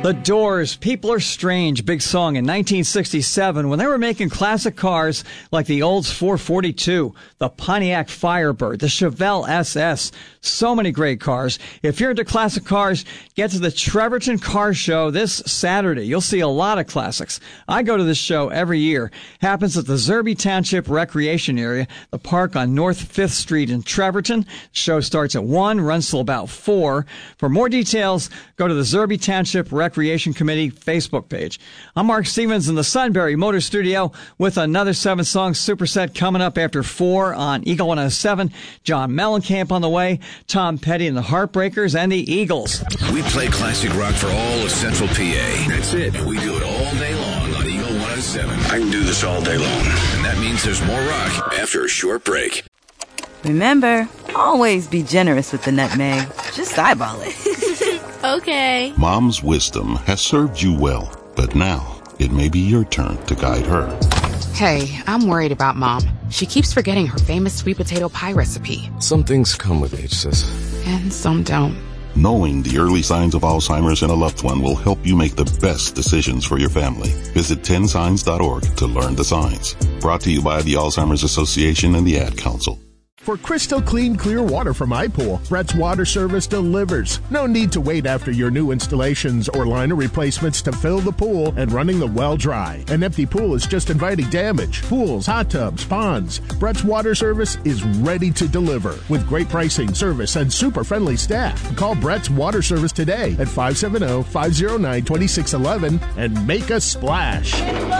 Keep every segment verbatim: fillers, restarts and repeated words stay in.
The Doors, People Are Strange, big song in nineteen sixty-seven when they were making classic cars like the Olds four forty-two, the Pontiac Firebird, the Chevelle S S. So many great cars. If you're into classic cars, get to the Trevorton Car Show this Saturday. You'll see a lot of classics. I go to this show every year. Happens at the Zerby Township Recreation Area, the park on North fifth Street in Trevorton. The show starts at one, runs till about four. For more details, go to the Zerby Township Recreation Committee Facebook page. I'm Mark Stevens in the Sunbury Motor Studio with another seven-song superset coming up after four on Eagle one oh seven. John Mellencamp on the way, Tom Petty and the Heartbreakers, and the Eagles. We play classic rock for all of Central P A. That's it. And we do it all day long on Eagle one oh seven. I can do this all day long. And that means there's more rock after a short break. Remember, always be generous with the nutmeg. Just eyeball it. Okay. Mom's wisdom has served you well, but now it may be your turn to guide her. Hey, I'm worried about Mom. She keeps forgetting her famous sweet potato pie recipe. Some things come with age, sis. And some don't. Knowing the early signs of Alzheimer's in a loved one will help you make the best decisions for your family. Visit ten signs dot org to learn the signs. Brought to you by the Alzheimer's Association and the Ad Council. For crystal clean, clear water from iPool, Brett's Water Service delivers. No need to wait after your new installations or liner replacements to fill the pool and running the well dry. An empty pool is just inviting damage. Pools, hot tubs, ponds. Brett's Water Service is ready to deliver with great pricing, service, and super friendly staff. Call Brett's Water Service today at five seven zero, five zero nine, two six one one and make a splash.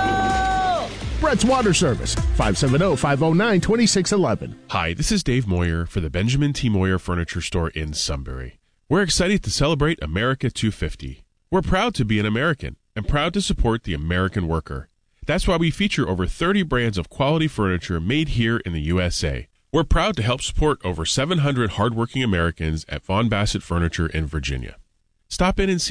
Brett's Water Service, five seven zero, five zero nine, two six one one. Hi, this is Dave Moyer for the Benjamin T. Moyer Furniture Store in Sunbury. We're excited to celebrate America two fifty. We're proud to be an American and proud to support the American worker. That's why we feature over thirty brands of quality furniture made here in the U S A. We're proud to help support over seven hundred hardworking Americans at Von Bassett Furniture in Virginia. Stop in and see